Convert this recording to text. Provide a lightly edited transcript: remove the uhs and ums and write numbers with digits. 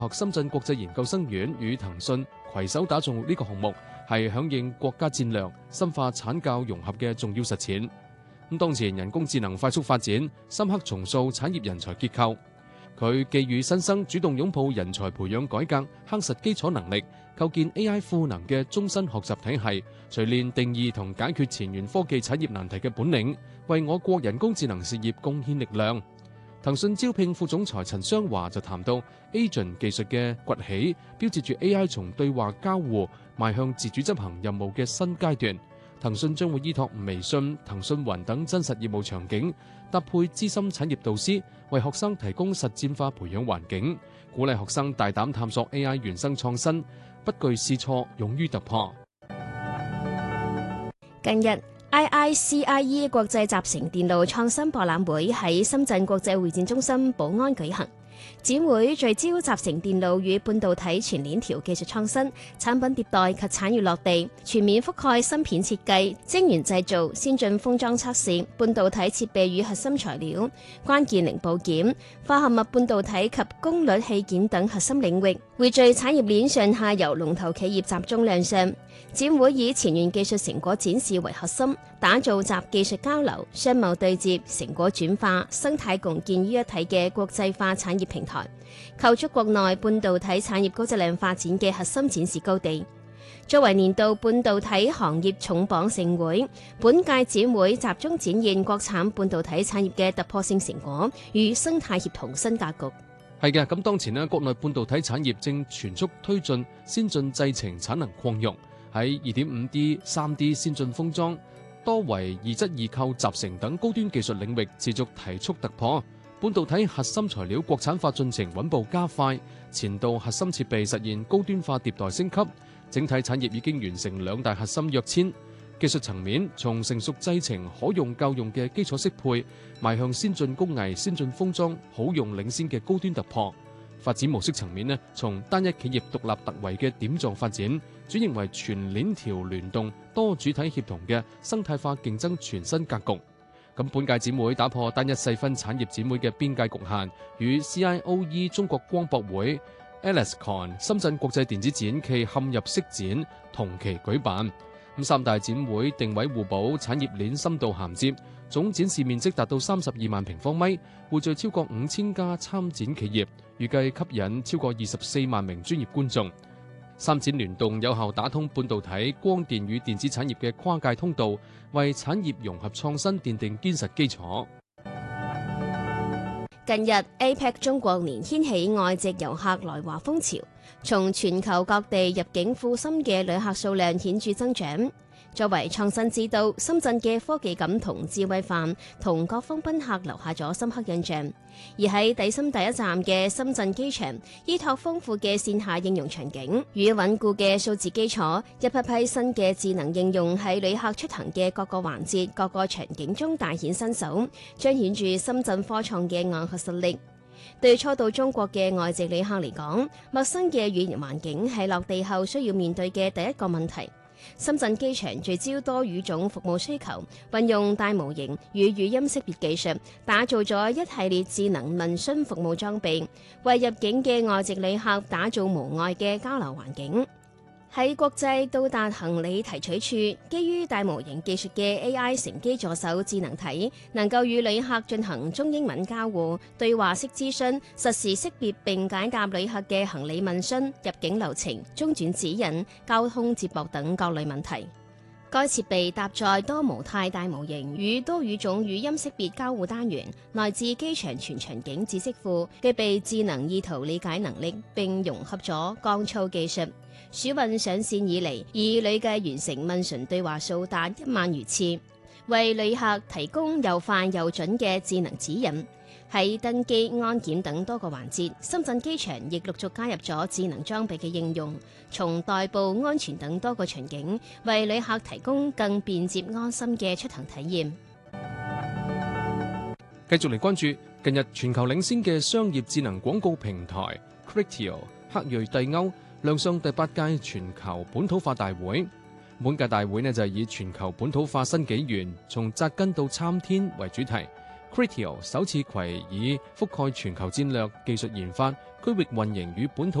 學深圳國際研究生院與騰訊攜手打造呢個項目，係響應國家戰略、深化產教融合嘅重要實踐。當前人工智能快速發展，深刻重塑產業人才結構。佢寄予新生主動擁抱人才培養改革，夯實基礎能力，構建 AI 賦能嘅終身學習體系，錘煉定義同解決前沿科技產業難題嘅本領，為我國人工智能事業貢獻力量。騰訊招聘副總裁陳湘華就談到 Agent 技術嘅崛起，標誌住 AI 從對話交互邁向自主執行任務嘅新階段。騰訊將會依託微信、騰訊雲等真實業務場景，搭配資深產業導師，為學生提供實踐化培養環境，鼓勵學生大膽探索 AI 原生創新，不懼試錯，勇於突破。 近日，IICIE 國際集成電路創新博覽會喺深圳國際會展中心寶安舉行。展會聚焦集成電路與半導體全鏈條技術創新、產品迭代及產業落地，全面覆蓋芯片設計、晶圓製造、先進封裝測試、半導體設備與核心材料、關鍵零部件、化合物半導體及功率器件等核心領域，匯聚產業鏈上下游龍頭企業集中亮相。展會以前沿技術成果展示為核心，打造集技術交流、商貿對接、成果轉化、生態共建於一體嘅國際化產業平台，構築國內半導體產業高質量發展嘅核心展示高地。作為年度半導體行業重磅盛會，本屆展會集中展現國產半導體產業嘅突破性成果與生態協同新格局。 係嘅，咁當前呢，國內半導體產業正全速推進先進製程產能擴容。喺 2.5D、3D 先進封裝、多維異質異構集成等高端技術領域持續提速突破，半導體核心材料國產化進程穩步加快，前度核心設備實現高端化迭代升級，整體產業已經完成2大核心躍遷。技術層面從成熟製程可用夠用嘅基礎適配，邁向先進工藝、先進封裝好用領先嘅高端突破。發展模式層面呢，從單一企業獨立突圍嘅點狀發展，轉型為全鏈條聯動、多主體協同嘅生態化競爭全新格局。咁本屆展會打破單一細分產業展會嘅邊界局限，與 CIOE 中國光博會、ALISCON 深圳國際電子展暨嵌入式展同期舉辦。咁三大展會定位互補，產業鏈深度銜接，總展示面積達到32萬平方米，匯聚超過5000家參展企業，預計吸引超過24萬名專業觀眾。三展聯動有效打通半導體、光電與電子產業嘅跨界通道，為產業融合創新奠定堅實基礎。 近日 APEC 中國年掀起外籍遊客來華風潮，從全球各地入境赴深嘅旅客數量顯著增長。作為創新之都，深圳嘅科技感同智慧範同各方賓客留下咗深刻印象。而喺抵深第一站嘅深圳機場，依託豐富嘅線下應用場景與穩固嘅數字基礎，一批批新嘅智能應用喺旅客出行嘅各個環節、各個場景中大顯身手，彰顯住深圳科創嘅硬核實力。對初到中國嘅外籍旅客嚟講，陌生嘅語言環境係落地後需要面對嘅第一個問題。深圳機場聚焦多語種服務需求，運用大模型與語音識別技術，打造咗一系列智能問詢服務裝備，為入境嘅外籍旅客打造無礙嘅交流環境。喺國際到達行李提取處，基於大模型技術嘅 AI 乘機助手智能體，能夠與旅客進行中英文交互、對話式諮詢、實時識別並解答旅客嘅行李問詢、入境流程、中轉指引、交通接駁等各類問題。該設備搭載多模態大模型與多語種語音識別交互單元，內置機場全場景知識庫，具備智能意圖理解能力，並融合咗降噪技術。暑運上線以嚟，已累計完成問詢對話數達1萬餘次，為旅客提供又快又準嘅智能指引。喺登機、安檢等多個環節，深圳機場亦陸續加入咗智能裝備嘅應用，從代步、安全等多個場景，為旅客提供更便捷安心嘅出行體驗。 繼續嚟關注近日全球領先嘅商業智能廣告平台 Criteo 克瑞蒂歐亮相第8屆全球本土化大會。本屆大會就係以全球本土化新紀元，從扎根到參天為主題， Criteo 首次攜以覆蓋全球戰略、技術研發、區域運營與本土